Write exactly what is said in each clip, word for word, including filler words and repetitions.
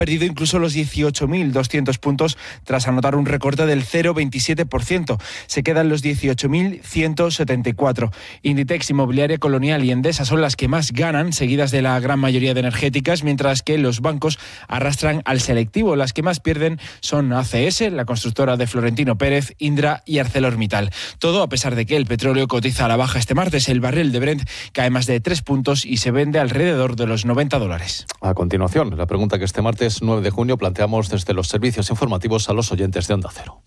perdido incluso los dieciocho mil doscientos puntos tras anotar un recorte del cero coma veintisiete por ciento. Se quedan los dieciocho mil ciento setenta y cuatro. Inditex, Inmobiliaria Colonial y Endesa son las que más ganan, seguidas de la gran mayoría de energéticas, mientras que los bancos arrastran al selectivo. Las que más pierden son A C S, la constructora de Florentino Pérez, Indra y ArcelorMittal. Todo a pesar de que el petróleo cotiza a la baja este martes. El barril de Brent cae más de tres puntos y se vende alrededor de los noventa dólares. A continuación, la pregunta que este martes nueve de junio planteamos desde los servicios informativos a los oyentes de Onda Cero.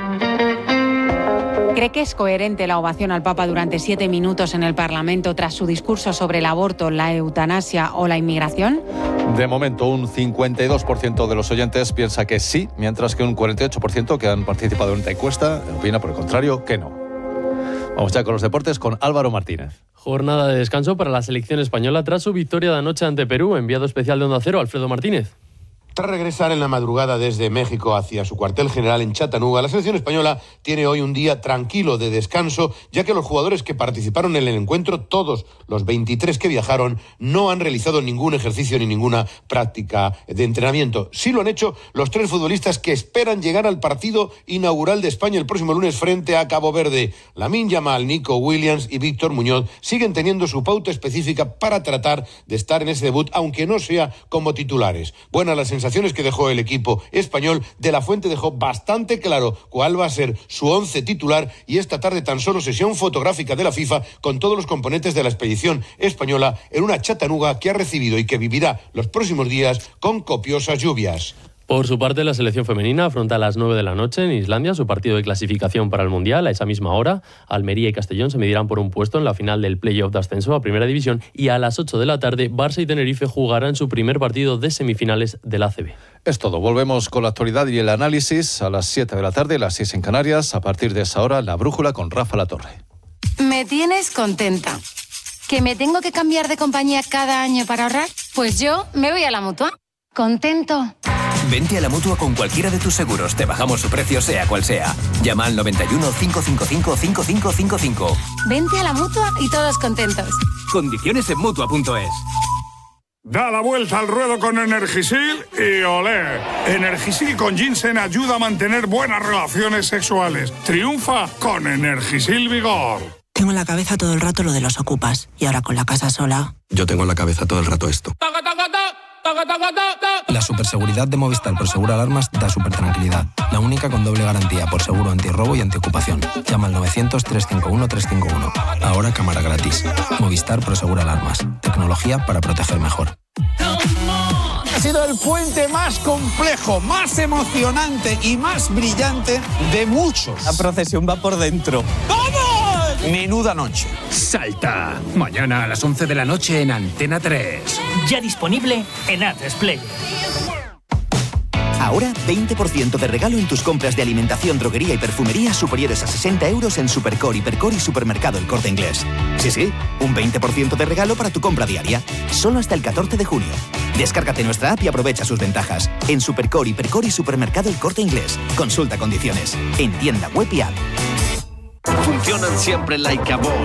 ¿Cree que es coherente la ovación al Papa durante siete minutos en el Parlamento tras su discurso sobre el aborto, la eutanasia o la inmigración? De momento, un cincuenta y dos por ciento de los oyentes piensa que sí, mientras que un cuarenta y ocho por ciento que han participado en esta encuesta opina, por el contrario, que no. Vamos ya con los deportes con Álvaro Martínez. Jornada de descanso para la selección española tras su victoria de anoche ante Perú. Enviado especial de Onda Cero, Alfredo Martínez. Tras regresar en la madrugada desde México hacia su cuartel general en Chattanooga, la selección española tiene hoy un día tranquilo de descanso, ya que los jugadores que participaron en el encuentro, todos los veintitrés que viajaron, no han realizado ningún ejercicio ni ninguna práctica de entrenamiento. Sí lo han hecho los tres futbolistas que esperan llegar al partido inaugural de España el próximo lunes frente a Cabo Verde. Lamine Yamal, Nico Williams y Víctor Muñoz siguen teniendo su pauta específica para tratar de estar en ese debut, aunque no sea como titulares. Buena la sensaciones que dejó el equipo español. De la Fuente dejó bastante claro cuál va a ser su once titular, y esta tarde tan solo sesión fotográfica de la FIFA con todos los componentes de la expedición española en una Chattanooga que ha recibido y que vivirá los próximos días con copiosas lluvias. Por su parte, la selección femenina afronta a las nueve de la noche en Islandia su partido de clasificación para el Mundial. A esa misma hora, Almería y Castellón se medirán por un puesto en la final del play-off de ascenso a Primera División, y a las ocho de la tarde, Barça y Tenerife jugarán su primer partido de semifinales del A C B. Es todo. Volvemos con la actualidad y el análisis a las siete de la tarde, las seis en Canarias. A partir de esa hora, La Brújula con Rafa Latorre. Me tienes contenta. ¿Que me tengo que cambiar de compañía cada año para ahorrar? Pues yo me voy a la Mutua. ¿Contento? Vente a la Mutua con cualquiera de tus seguros. Te bajamos su precio, sea cual sea. Llama al noventa y uno, cinco cinco cinco, cinco cinco cinco cinco. Vente a la Mutua y todos contentos. Condiciones en Mutua punto es. Da la vuelta al ruedo con Energisil y olé. Energisil con ginseng ayuda a mantener buenas relaciones sexuales. Triunfa con Energisil Vigor. Tengo en la cabeza todo el rato lo de los ocupas. Y ahora con la casa sola... Yo tengo en la cabeza todo el rato esto. La superseguridad de Movistar Prosegur Alarmas da súper tranquilidad. La única con doble garantía por seguro antirrobo y antiocupación. Llama al novecientos, trescientos cincuenta y uno, trescientos cincuenta y uno. Ahora cámara gratis. Movistar Prosegur Alarmas. Tecnología para proteger mejor. Ha sido el puente más complejo, más emocionante y más brillante de muchos. La procesión va por dentro. ¡Vamos! Menuda noche. Salta. Mañana a las once de la noche en Antena tres. Ya disponible en A tres Player. Ahora, veinte por ciento de regalo en tus compras de alimentación, droguería y perfumería superiores a sesenta euros en Supercore, Hipercore y Supermercado El Corte Inglés. Sí, sí, un veinte por ciento de regalo para tu compra diaria. Solo hasta el catorce de junio. Descárgate nuestra app y aprovecha sus ventajas. En Supercore, Hipercore y Supermercado El Corte Inglés. Consulta condiciones. En tienda web y app. Funcionan siempre like a boss.